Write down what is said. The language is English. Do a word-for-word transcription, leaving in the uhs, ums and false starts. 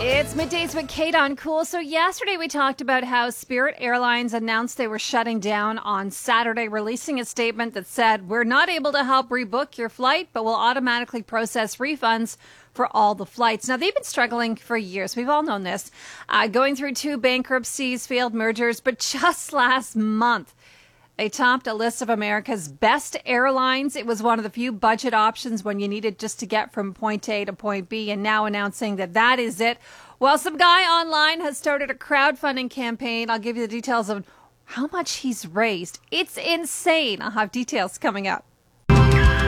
It's Middays with Kate on Cool. So yesterday we talked about how Spirit Airlines announced they were shutting down on Saturday, releasing a statement that said, "We're not able to help rebook your flight, but we'll automatically process refunds for all the flights." Now, they've been struggling for years. We've all known this, uh, going through two bankruptcies, failed mergers, but just last month, they topped a list of America's best airlines. It was one of the few budget options when you needed just to get from point A to point B, and now announcing that that is it. Well, some guy online has started a crowdfunding campaign. I'll give you the details of how much he's raised. It's insane. I'll have details coming up.